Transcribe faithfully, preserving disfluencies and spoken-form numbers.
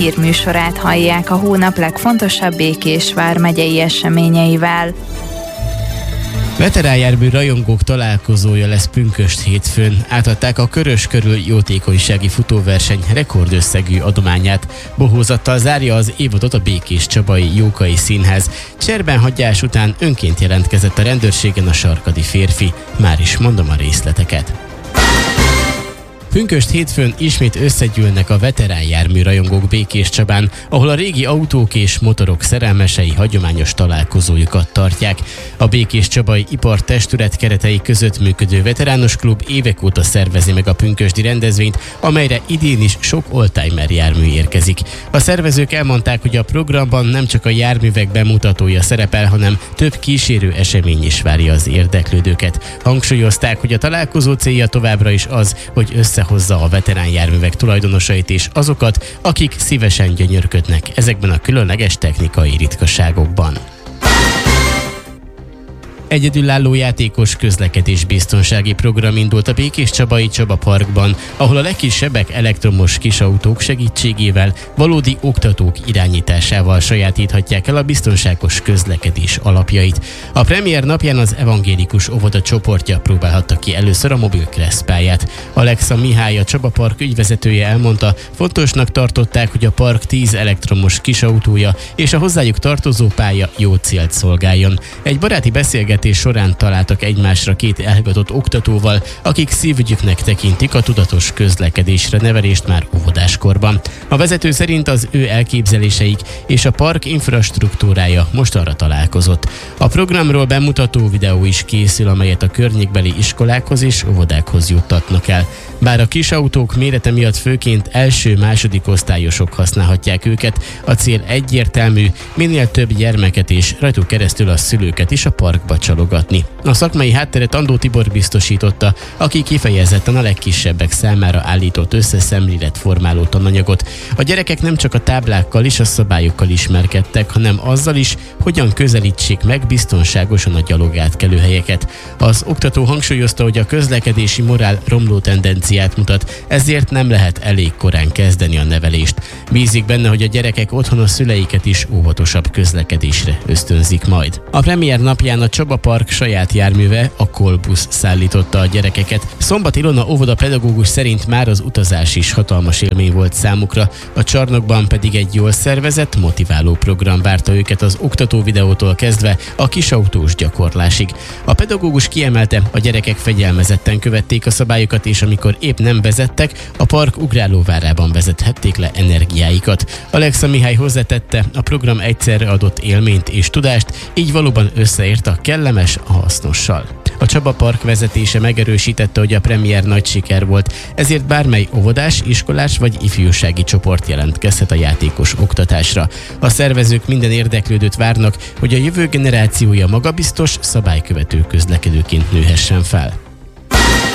hírműsorát hallják a hónap legfontosabb Békés vármegyei eseményeivel. Veteránjármű rajongók találkozója lesz pünkösd hétfőn. Átadták a Körös körül jótékonysági futóverseny rekordösszegű adományát. Bohózattal zárja az évadot a Békéscsabai Jókai Színház. Cserbenhagyás után önként jelentkezett a rendőrségen a sarkadi férfi. Már is mondom a részleteket. Pünkösd hétfőn ismét összegyűlnek a veteránjármű rajongók Békéscsabán, ahol a régi autók és motorok szerelmesei hagyományos találkozójukat tartják. A Békéscsabai Ipartestület keretei között működő veterános klub évek óta szervezi meg a pünkösdi rendezvényt, amelyre idén is sok oldtimer jármű érkezik. A szervezők elmondták, hogy a programban nem csak a járművek bemutatója szerepel, hanem több kísérő esemény is várja az érdeklődőket. Hangsúlyozták, hogy a találkozó célja továbbra is az, hogy össze hozza a veteránjárművek tulajdonosait és azokat, akik szívesen gyönyörködnek ezekben a különleges technikai ritkaságokban. Egyedülálló játékos közlekedés biztonsági program indult a Békéscsabai Csaba Parkban, ahol a legkisebbek elektromos kisautók segítségével, valódi oktatók irányításával sajátíthatják el a biztonságos közlekedés alapjait. A premier napján az evangélikus óvoda csoportja próbálhatta ki először a mobil keresztpályát. Alexa Mihály, a Csaba Park ügyvezetője elmondta, fontosnak tartották, hogy a park tíz elektromos kisautója és a hozzájuk tartozó pálya jó célt szolgáljon. Egy baráti beszélgetés során találtak egymásra két elhivatott oktatóval, akik szívügyüknek tekintik a tudatos közlekedésre nevelést már óvodáskorban. A vezető szerint az ő elképzeléseik és a park infrastruktúrája most arra találkozott. A programról bemutató videó is készül, amelyet a környékbeli iskolákhoz és óvodákhoz juttatnak el. Bár a kisautók mérete miatt főként első-második osztályosok használhatják őket, a cél egyértelmű, minél több gyermeket és rajtuk keresztül a szülőket is a parkba csalogatni. A szakmai hátteret Andó Tibor biztosította, aki kifejezetten a legkisebbek számára állított összeszemléletformáló tananyagot. A gyerekek nem csak a táblákkal és a szabályokkal ismerkedtek, hanem azzal is, hogyan közelítsék meg biztonságosan a gyalogátkelő helyeket. Az oktató hangsúlyozta, hogy a közlekedési morál romló tendenciát mutat, ezért nem lehet elég korán kezdeni a nevelést. Bízik benne, hogy a gyerekek otthon a szüleiket is óvatosabb közlekedésre ösztönzik majd. A premier napján a Csaba Park saját járműve, a Kolbusz szállította a gyerekeket. Szombat Ilona óvoda pedagógus szerint már az utazás is hatalmas élmény volt számukra, a csarnokban pedig egy jól szervezett, motiváló program várta őket az oktató videótól kezdve a kisautós gyakorlásig. A pedagógus kiemelte, a gyerekek fegyelmezetten követték a szabályokat, és amikor épp nem vezettek, a park ugrálóvárában vezethették le energiáikat. Alexa Mihály hozzátette, a program egyszerre adott élményt és tudást, így valóban összeért a kellemes a hasznossal. A Csaba Park vezetése megerősítette, hogy a premier nagy siker volt, ezért bármely óvodás, iskolás vagy ifjúsági csoport jelentkezhet a játékos oktatásra. A szervezők minden érdeklődőt várnak, hogy a jövő generációja magabiztos, szabálykövető közlekedőként nőhessen fel.